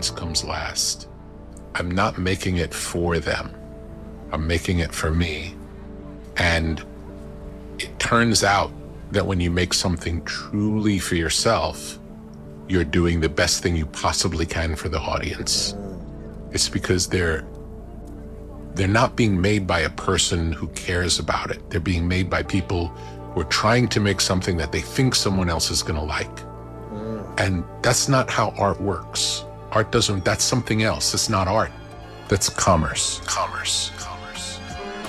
audience comes last. I'm not making it for them. I'm making it for me. And it turns out that when you make something truly for yourself, you're doing the best thing you possibly can for the audience. It's because they're not being made by a person who cares about it. They're being made by people who are trying to make something that they think someone else is gonna like. And that's not how art works. Art doesn't, that's something else. It's not art. That's commerce. Commerce.